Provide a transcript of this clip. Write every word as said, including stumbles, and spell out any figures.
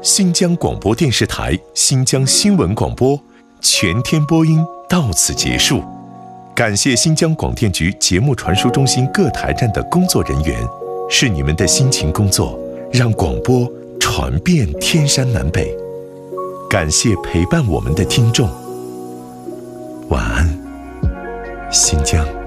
新疆广播电视台新疆新闻广播全天播音到此结束，感谢新疆广电局节目传输中心各台站的工作人员，是你们的辛勤工作，让广播传遍天山南北。感谢陪伴我们的听众，晚安，新疆。